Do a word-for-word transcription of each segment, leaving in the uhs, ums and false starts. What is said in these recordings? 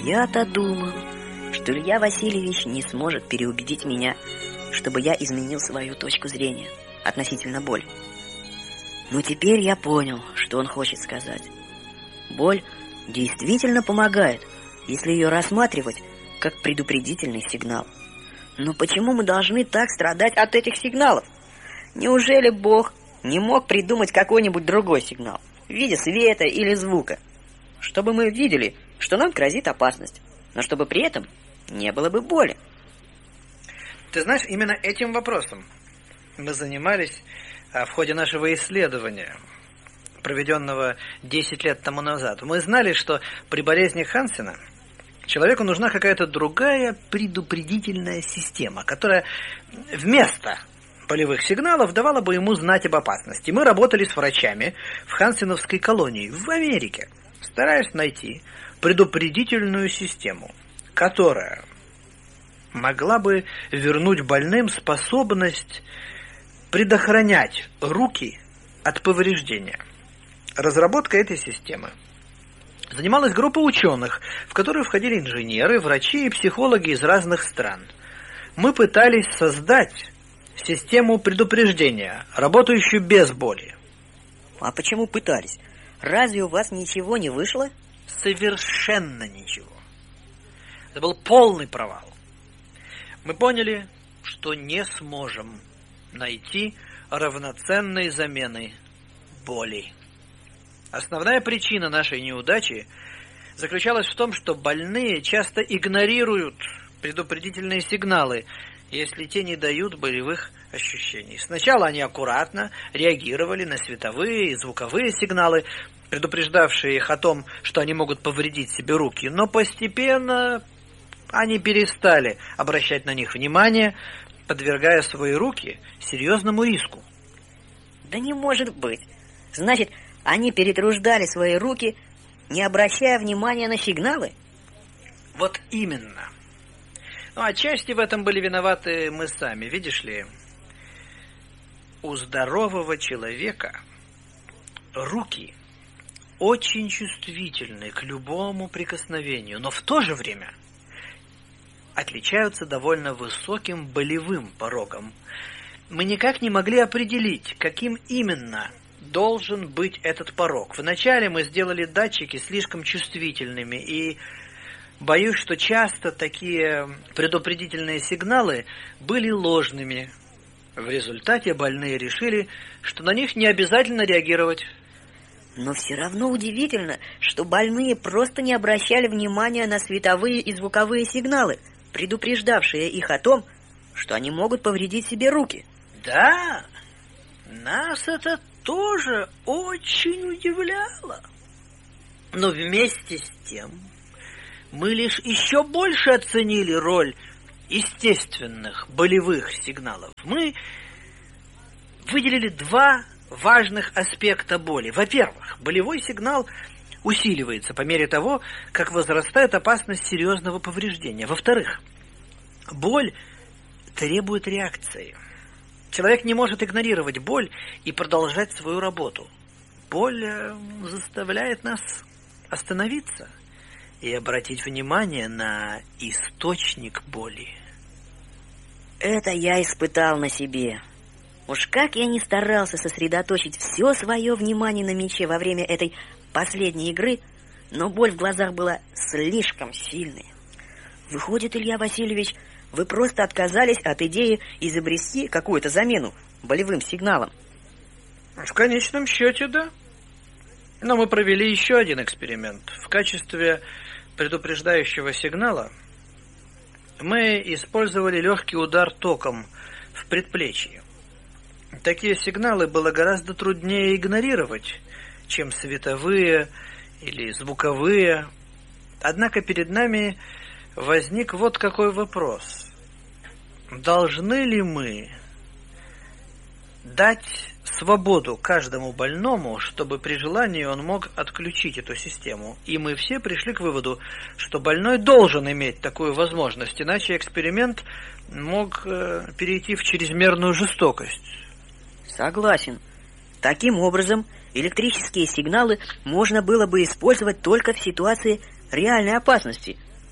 Я-то думал, что Илья Васильевич не сможет переубедить меня, чтобы я изменил свою точку зрения относительно боли. Но теперь я понял, что он хочет сказать. Боль действительно помогает, если ее рассматривать как предупредительный сигнал. Но почему мы должны так страдать от этих сигналов? Неужели Бог не мог придумать какой-нибудь другой сигнал в виде света или звука, чтобы мы видели, что нам грозит опасность, но чтобы при этом не было бы боли? Ты знаешь, именно этим вопросом мы занимались в ходе нашего исследования, проведенного десять лет тому назад. Мы знали, что при болезни Хансена человеку нужна какая-то другая предупредительная система, которая вместо болевых сигналов давала бы ему знать об опасности. Мы работали с врачами в хансеновской колонии в Америке, стараясь найти предупредительную систему, которая могла бы вернуть больным способность предохранять руки от повреждения. Разработкой этой системы занималась группа ученых, в которую входили инженеры, врачи и психологи из разных стран. Мы пытались создать систему предупреждения, работающую без боли. А почему пытались? Разве у вас ничего не вышло? Совершенно ничего. Это был полный провал. Мы поняли, что не сможем найти равноценной замены боли. Основная причина нашей неудачи заключалась в том, что больные часто игнорируют предупредительные сигналы, если те не дают болевых ощущений. Сначала они аккуратно реагировали на световые и звуковые сигналы, предупреждавшие их о том, что они могут повредить себе руки, но постепенно они перестали обращать на них внимание, подвергая свои руки серьезному риску. Да не может быть. Значит, они перетруждали свои руки, не обращая внимания на сигналы? Вот именно. Ну, отчасти в этом были виноваты мы сами. Видишь ли, у здорового человека руки очень чувствительны к любому прикосновению, но в то же время отличаются довольно высоким болевым порогом. Мы никак не могли определить, каким именно должен быть этот порог. Вначале мы сделали датчики слишком чувствительными, и боюсь, что часто такие предупредительные сигналы были ложными. В результате больные решили, что на них не обязательно реагировать. Но все равно удивительно, что больные просто не обращали внимания на световые и звуковые сигналы, предупреждавшие их о том, что они могут повредить себе руки. Да, нас это тоже очень удивляло. Но вместе с тем мы лишь еще больше оценили роль естественных болевых сигналов. Мы выделили два важных аспекта боли. Во-первых, болевой сигнал усиливается по мере того, как возрастает опасность серьезного повреждения. Во-вторых, боль требует реакции. Человек не может игнорировать боль и продолжать свою работу. Боль заставляет нас остановиться и обратить внимание на источник боли. Это я испытал на себе. Уж как я не старался сосредоточить все свое внимание на мяче во время этой последней игры, но боль в глазах была слишком сильной. Выходит, Илья Васильевич, вы просто отказались от идеи изобрести какую-то замену болевым сигналам? В конечном счете, да. Но мы провели еще один эксперимент. В качестве предупреждающего сигнала мы использовали легкий удар током в предплечье. Такие сигналы было гораздо труднее игнорировать, чем световые или звуковые. Однако перед нами возник вот какой вопрос. Должны ли мы дать свободу каждому больному, чтобы при желании он мог отключить эту систему? И мы все пришли к выводу, что больной должен иметь такую возможность, иначе эксперимент мог э, перейти в чрезмерную жестокость. Согласен. Таким образом, электрические сигналы можно было бы использовать только в ситуации реальной опасности,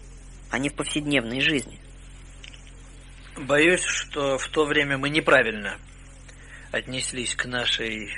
а не в повседневной жизни. Боюсь, что в то время мы неправильно отнеслись к нашей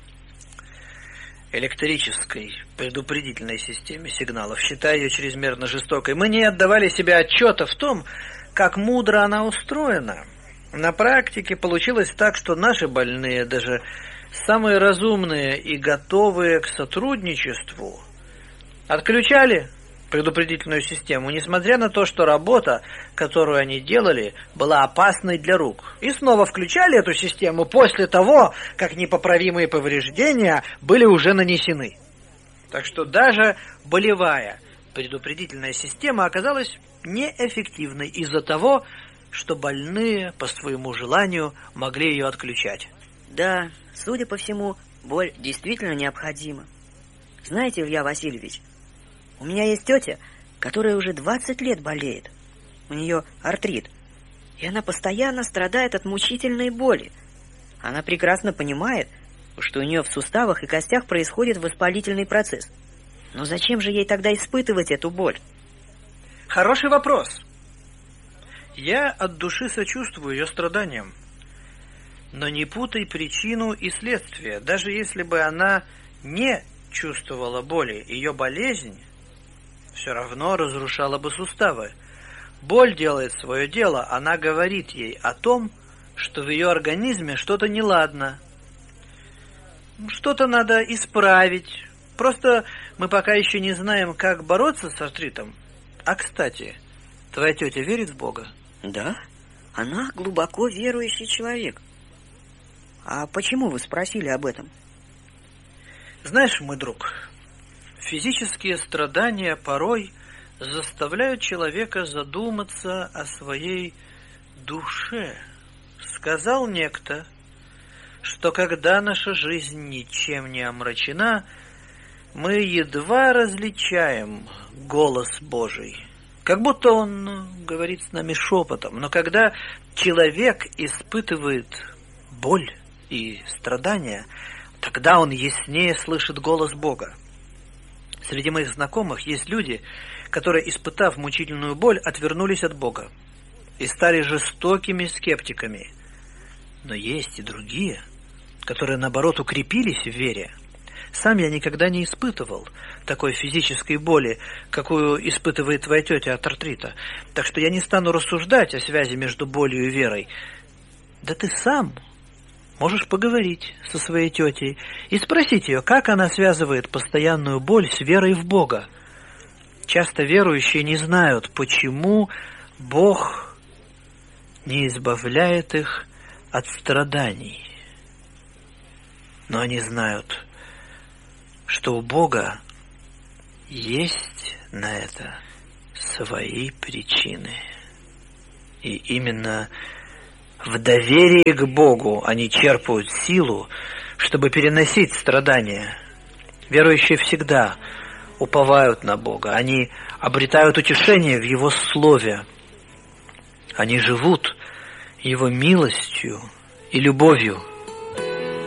электрической предупредительной системе сигналов, считая ее чрезмерно жестокой. Мы не отдавали себе отчета в том, как мудро она устроена. На практике получилось так, что наши больные, даже самые разумные и готовые к сотрудничеству, отключали предупредительную систему, несмотря на то, что работа, которую они делали, была опасной для рук. И снова включали эту систему после того, как непоправимые повреждения были уже нанесены. Так что даже болевая предупредительная система оказалась неэффективной из-за того, что больные по своему желанию могли ее отключать. Да, судя по всему, боль действительно необходима. Знаете, Илья Васильевич, у меня есть тетя, которая уже двадцать лет болеет. У нее артрит, и она постоянно страдает от мучительной боли. Она прекрасно понимает, что у нее в суставах и костях происходит воспалительный процесс. Но зачем же ей тогда испытывать эту боль? Хороший вопрос. Я от души сочувствую ее страданиям. Но не путай причину и следствие. Даже если бы она не чувствовала боли, ее болезнь все равно разрушала бы суставы. Боль делает свое дело, она говорит ей о том, что в ее организме что-то неладно. Что-то надо исправить. Просто мы пока еще не знаем, как бороться с артритом. А, кстати, твоя тетя верит в Бога? Да, она глубоко верующий человек. А почему вы спросили об этом? Знаешь, мой друг, физические страдания порой заставляют человека задуматься о своей душе. Сказал некто, что когда наша жизнь ничем не омрачена, мы едва различаем голос Божий. Как будто он говорит с нами шепотом. Но когда человек испытывает боль и страдания, тогда он яснее слышит голос Бога. Среди моих знакомых есть люди, которые, испытав мучительную боль, отвернулись от Бога и стали жестокими скептиками. Но есть и другие, которые, наоборот, укрепились в вере. Сам я никогда не испытывал такой физической боли, какую испытывает твоя тетя от артрита. Так что я не стану рассуждать о связи между болью и верой. Да ты сам можешь поговорить со своей тетей и спросить ее, как она связывает постоянную боль с верой в Бога. Часто верующие не знают, почему Бог не избавляет их от страданий. Но они знают, что у Бога есть на это свои причины. И именно в доверии к Богу они черпают силу, чтобы переносить страдания. Верующие всегда уповают на Бога. Они обретают утешение в Его Слове. Они живут Его милостью и любовью.